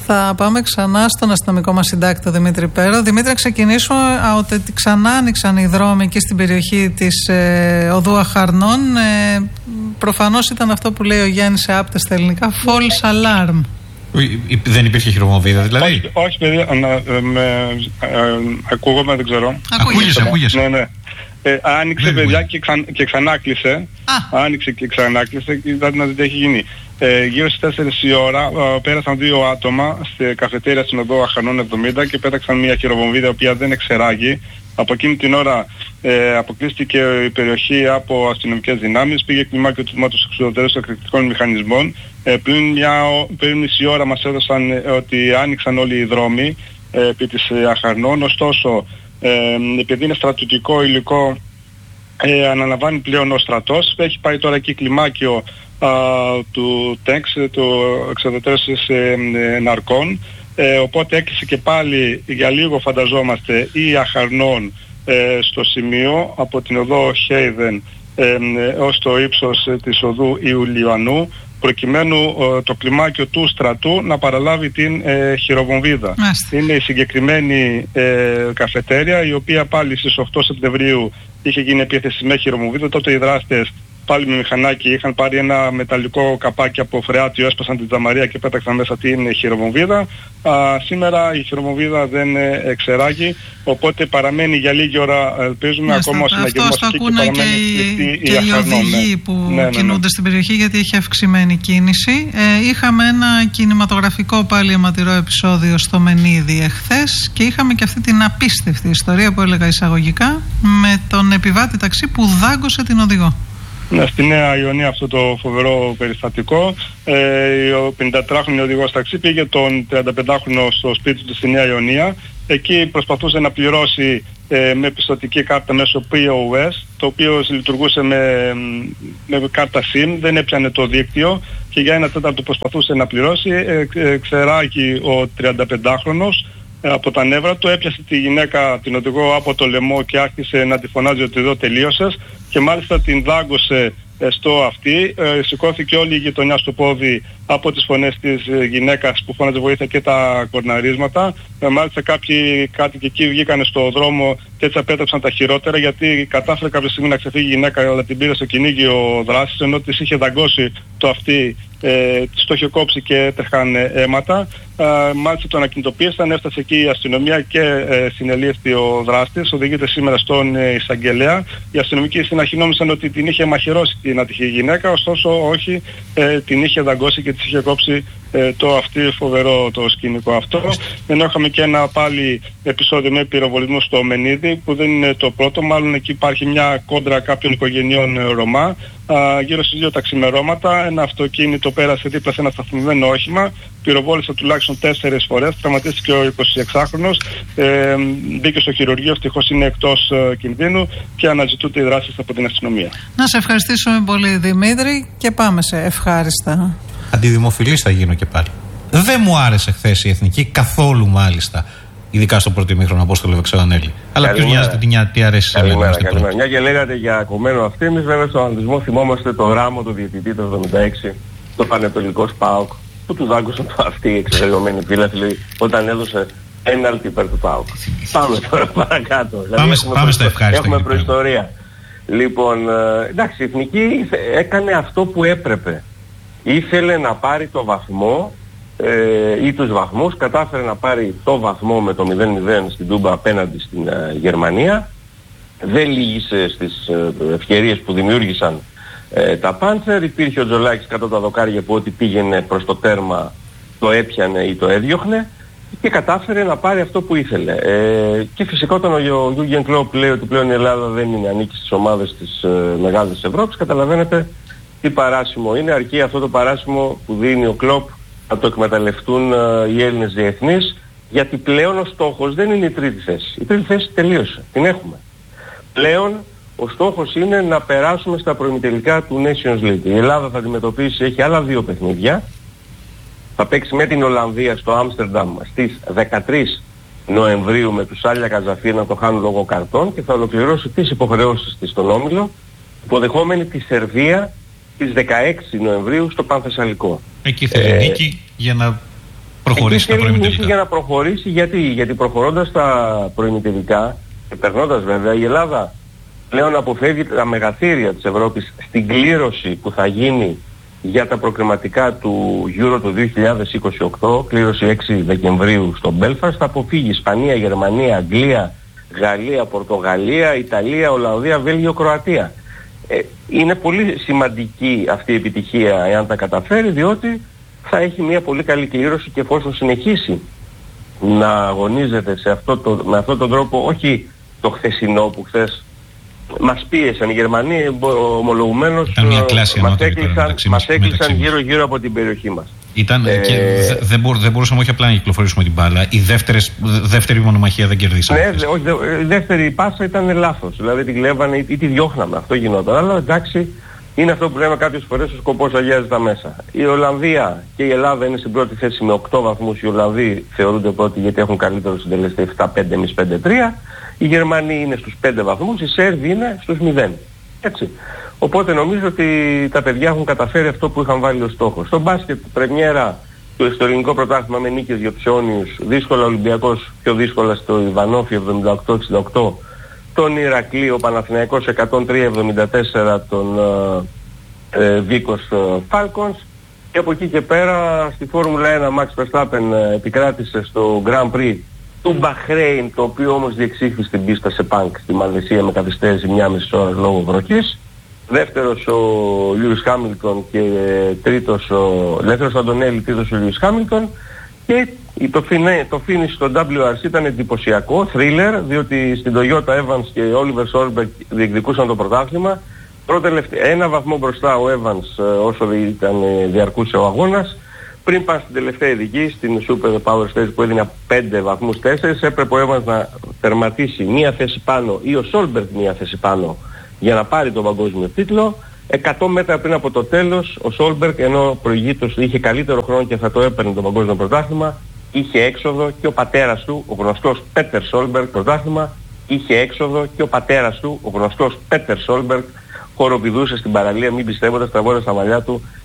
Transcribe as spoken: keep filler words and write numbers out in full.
Θα πάμε ξανά στον αστυνομικό μας συντάκτη Δημήτρη Πέρο. Δημήτρη, να ξεκινήσουμε ότι ξανά άνοιξαν οι δρόμοι και στην περιοχή της ε, οδού Αχαρνών. Ε, προφανώς ήταν αυτό που λέει ο Γιάννης σε άπτες στα ελληνικά, false alarm. Δεν υπήρχε χειροβομβίδα δηλαδή? Όχι, όχι παιδιά, ακούγομαι, δεν ξέρω. Ακούγεσαι, ακούγεσαι. Ναι, ναι. Ε, άνοιξε παιδιά και, ξαν, και ξανάκλεισε. Άνοιξε και ξανάκλεισε και είδατε να δείτε τι έχει γίνει. Ε, γύρω στις τέσσερις η ώρα ε, πέρασαν δύο άτομα στη καφετέρια στην οδό Αχαρνών εβδομήντα και πέταξαν μια χειροβομβίδα η οποία δεν εξεράγει. Από εκείνη την ώρα ε, αποκλείστηκε η περιοχή από αστυνομικές δυνάμεις, πήγε κλιμάκιο του τμήματος εξουδετερώσεως εκρηκτικών μηχανισμών. Ε, πριν, μια, πριν μισή ώρα μας έδωσαν ε, ότι άνοιξαν όλοι οι δρόμοι ε, επί της ε, Αχαρνών, ωστόσο ε, επειδή είναι στρατιωτικό υλικό ε, αναλαμβάνει πλέον ο στρατός, έχει πάει τώρα εκεί κλιμάκιο α, του ΤΕΞ, του εξουδετερώσεως ε, ε, ναρκών. Ε, οπότε έκλεισε και πάλι για λίγο φανταζόμαστε η Αχαρνών ε, στο σημείο από την οδό Χέιδεν ε, ως το ύψος ε, της οδού Ιουλιανού, προκειμένου ε, το κλιμάκιο του στρατού να παραλάβει την ε, χειροβομβίδα. Άστε. Είναι η συγκεκριμένη ε, καφετέρια η οποία πάλι στις οκτώ Σεπτεμβρίου είχε γίνει επίθεση με χειροβομβίδα. Τότε οι δράστες πάλι με μηχανάκι είχαν πάρει ένα μεταλλικό καπάκι από φρεάτιο, έσπασαν την τζαμαρία και πέταξαν μέσα την χειροβομβίδα. Α, σήμερα η χειροβομβίδα δεν ε, εξεράγει, οπότε παραμένει για λίγη ώρα, ελπίζουμε, Μάλιστα, ακόμα ο συναγερμός εκεί και παραμένει κλειστή και οι οδηγοί ναι. που ναι, ναι, ναι. κινούνται στην περιοχή, γιατί έχει αυξημένη κίνηση. Ε, είχαμε ένα κινηματογραφικό πάλι αιματηρό επεισόδιο στο Μενίδη εχθές και είχαμε και αυτή την απίστευτη ιστορία που έλεγα εισαγωγικά με τον επιβάτη ταξί που δάγκωσε την οδηγό. Ναι, στη Νέα Ιωνία αυτό το φοβερό περιστατικό. Ε, ο πενηντατετράχρονος οδηγός ταξί πήγε τον τριανταπεντάχρονο στο σπίτι του στη Νέα Ιωνία. Εκεί προσπαθούσε να πληρώσει ε, με πιστωτική κάρτα μέσω πι ο ες, το οποίο λειτουργούσε με, με κάρτα SIM, δεν έπιανε το δίκτυο και για ένα τέταρτο προσπαθούσε να πληρώσει. Ε, ε, ξεράκι ο τριανταπεντάχρονος από τα νεύρα του, έπιασε τη γυναίκα, την οδηγό, από το λαιμό και άρχισε να τη φωνάζει ότι εδώ τελείωσες και μάλιστα την δάγκωσε στο αυτί. Ε, σηκώθηκε όλη η γειτονιά στο πόδι από τις φωνές της ε, γυναίκας που φώναζε βοήθεια και τα κορναρίσματα. Ε, μάλιστα κάποιοι κάτοικοι εκεί βγήκανε στο δρόμο και έτσι απέτρεψαν τα χειρότερα, γιατί κατάφερε κάποια στιγμή να ξεφύγει η γυναίκα, αλλά την πήρε στο κυνήγιο δράσης, ενώ της είχε δαγκώσει το αυτί, ε, της το είχε κόψει και έτρεχαν ε, αίματα. Ε, μάλιστα τον ακινητοποίησαν, έφτασε εκεί η αστυνομία και ε, συνελήφθη ο δράστης, οδηγείται σήμερα στον ε, εισαγγελέα. Οι αστυνομικοί στην αρχή νόμισαν ότι την είχε μαχαιρώσει την ατυχή γυναίκα, ωστόσο όχι, ε, την είχε δαγκώσει και της είχε κόψει ε, το αυτί, φοβερό το σκηνικό αυτό. Ενώ είχαμε και ένα πάλι επεισόδιο με πυροβολισμό στο Μενίδη, που δεν είναι το πρώτο, μάλλον εκεί υπάρχει μια κόντρα κάποιων οικογενειών Ρωμά. Α, γύρω στις δύο τα ξημερώματα ένα αυτοκίνητο πέρασε δίπλα σε ένα σταθμισμένο όχημα, πυροβόλησε τουλάχιστον τέσσερις φορές, τραυματίστηκε ο εικοσιεξάχρονος, ε, μπήκε στο χειρουργείο, ευτυχώς είναι εκτός ε, κινδύνου και αναζητούνται οι δράσεις από την αστυνομία. Να σε ευχαριστήσουμε πολύ, Δημήτρη, και πάμε σε ευχάριστα. Αντιδημοφιλής θα γίνω και πάλι. Δεν μου άρεσε χθες η Εθνική καθόλου, μάλιστα. Ειδικά στο πρώτο ημίχρονο, Απόστολε Βεξελανέλη. Αλλά ποιος νοιάζεται τι, τι αρέσει σε μένα. Μια και λέγατε για κομμένο αυτή, εμείς βέβαια στον αθλητισμό θυμόμαστε το γράμμα του διαιτητή το εβδομήντα έξι, το Πανετολικό ΠΑΟΚ, που του δάγκωσαν το αυτή η εξεργομένη φίλαθλη όταν έδωσε πέναλτι υπέρ του ΠΑΟΚ. Πάμε τώρα παρακάτω. Πάμε, δηλαδή, πάμε προϊστο... στο ευχάριστο. Έχουμε προϊστορία. Λοιπόν, εντάξει, η Εθνική έκανε αυτό που έπρεπε. Ήθελε να πάρει το βαθμό ε, ή τους βαθμούς, κατάφερε να πάρει το βαθμό με το μηδέν μηδέν στην Τούμπα απέναντι στην ε, Γερμανία. Δεν λύγησε στις ε, ευκαιρίες που δημιούργησαν ε, τα Πάντσερ. Υπήρχε ο Τζολάκης κατά τα δοκάρια που ό,τι πήγαινε προς το τέρμα το έπιανε ή το έδιωχνε και κατάφερε να πάρει αυτό που ήθελε. Ε, και φυσικά όταν ο Γιούργεν Κλόπ λέει ότι πλέον η Ελλάδα δεν είναι ανήκει στις ομάδες της ε, Μεγάλης της Ευρώπης, καταλαβαίνετε τι παράσημο είναι, αρκεί αυτό το παράσημο που δίνει ο Κλόπ να το εκμεταλλευτούν ε, οι Έλληνες διεθνείς, γιατί πλέον ο στόχος δεν είναι η τρίτη θέση. Η τρίτη θέση τελείωσε, την έχουμε. Πλέον ο στόχος είναι να περάσουμε στα προημιτελικά του Nations League. Η Ελλάδα θα αντιμετωπίσει, έχει άλλα δύο παιχνίδια. Θα παίξει με την Ολλανδία στο Άμστερνταμ στις δεκατρείς Νοεμβρίου με τους Άλια Καζαφή να το χάνουν λόγω καρτών και θα ολοκληρώσει τις υποχρεώσεις της στον Όμιλο, υποδεχόμενη τη Σερβία στις δεκαέξι Νοεμβρίου στο Πανθεσσαλικό. Εκεί θέλει ε, νίκη για να προχωρήσει τα προημιτελικά. Για να προχωρήσει, γιατί, γιατί προχωρώντας τα προημιτελικά και περνώντας βέβαια, η Ελλάδα πλέον αποφεύγει τα μεγαθύρια της Ευρώπης στην κλήρωση που θα γίνει για τα προκριματικά του Euro του δύο χιλιάδες είκοσι οκτώ, κλήρωση έξι Δεκεμβρίου στο Belfast. Θα αποφύγει Ισπανία, Γερμανία, Αγγλία, Γαλλία, Πορτογαλία, Ιταλία, Ολλανδία, Βέλγιο, Κροατία. Ε, είναι πολύ σημαντική αυτή η επιτυχία εάν τα καταφέρει, διότι θα έχει μια πολύ καλή κλήρωση και εφόσον συνεχίσει να αγωνίζεται σε αυτό το, με αυτόν τον τρόπο, όχι το χθεσινό που χθες μας πίεσαν οι Γερμανοί, ομολογουμένως μας έκλεισαν, μας έκλεισαν γύρω-γύρω από την περιοχή μας. Ήταν, ε, και δε, δεν, μπορ, δεν μπορούσαμε όχι απλά να κυκλοφορήσουμε την μπάλα. Η δεύτερες, δεύτερη μονομαχία δεν κερδίσαμε. Ναι, δε, όχι, δε, η δεύτερη πάσα ήταν λάθος. Δηλαδή την κλέβανε ή, ή τη διώχναμε. Αυτό γινόταν. Αλλά εντάξει, είναι αυτό που λέμε κάποιες φορές, ο σκοπός αγιάζει τα μέσα. Η Ολλανδία και η Ελλάδα είναι στην πρώτη θέση με οκτώ βαθμούς. Οι Ολλανδοί θεωρούνται πρώτοι γιατί έχουν καλύτερο συντελεστή επτά πέντε, εμείς πέντε τρία. Οι Γερμανοί είναι στους πέντε βαθμούς, οι Σέρβοι είναι στους μηδέν. Έτσι. Οπότε νομίζω ότι τα παιδιά έχουν καταφέρει αυτό που είχαν βάλει ως στόχο. Στο μπάσκετ, πρεμιέρα του στο ελληνικό πρωτάθλημα με νίκες για τους αιώνιους, δύσκολα Ολυμπιακός, πιο δύσκολα στο Ιβανόφι εβδομήντα οκτώ εξήντα οκτώ, τον Ηρακλή, ο Παναθηναϊκός εκατόν τρία εβδομήντα τέσσερα, τον ε, Βίκος Falcons, και από εκεί και πέρα στη Φόρμουλα ένα Max Verstappen επικράτησε στο Grand Prix του Μπαχρέιν, το οποίο όμως διεξήχθη στην πίστα σε Πανκ στη Μαλαισία με καθυστέρηση μία μισή ώρα λόγω βροχής. Δεύτερος ο Λιούις Χάμιλτον και τρίτος ο δεύτερος Αντωνέλη, τρίτος ο Λιούις Χάμιλτον. Και το, φινέ, το finish στο ντάμπλιου αρ σι ήταν εντυπωσιακό, thriller, διότι στην Toyota Evans και Oliver Solberg διεκδικούσαν το πρωτάθλημα. Πρώτα ένα βαθμό μπροστά ο Evans όσο ήταν, διαρκούσε ο αγώνας. Πριν πάνε στην τελευταία ειδική, στην Super Power Stage που έδινε πέντε βαθμούς τέσσερα, έπρεπε ο Evans να τερματίσει μία θέση πάνω ή ο Solberg μία θέση πάνω για να πάρει τον παγκόσμιο τίτλο. εκατό μέτρα πριν από το τέλος, ο Solberg, ενώ προηγήτως είχε καλύτερο χρόνο και θα το έπαιρνε το παγκόσμιο πρωτάθλημα, είχε έξοδο και ο πατέρας του, ο γνωστός Πέτερ Solberg, πρωτάθλημα, είχε έξοδο και ο πατέρας του, ο γνωστός Πέτερ Solberg, χοροπηδούσε στην παραλία, μην πιστεύοντας, τραβώντας τα μαλλιά του